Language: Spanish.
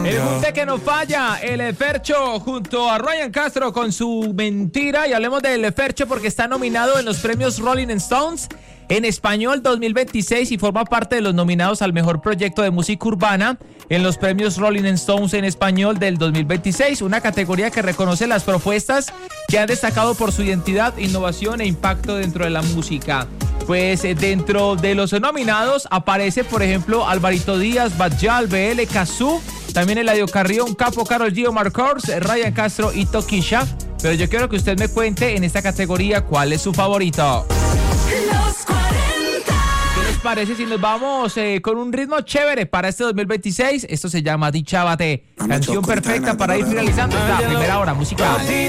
El junte que no falla, el Fercho junto a Ryan Castro con su mentira. Y hablemos del Fercho porque está nominado en los premios Rolling Stones en español 2026 y forma parte de los nominados al mejor proyecto de música urbana en los premios Rolling Stones en español del 2026, una categoría que reconoce las propuestas que han destacado por su identidad, innovación e impacto dentro de la música. Pues dentro de los nominados aparece, por ejemplo, Alvarito Díaz, Badjal, BL, Kazoo, también Eladio Carrión, Capo, Karol G, Omar Courtz, Ryan Castro y Tokischa. Pero yo quiero que usted me cuente en esta categoría cuál es su favorito. ¿Qué les parece si nos vamos con un ritmo chévere para este 2026? Esto se llama Dichábate, canción perfecta para ir finalizando esta primera hora musical.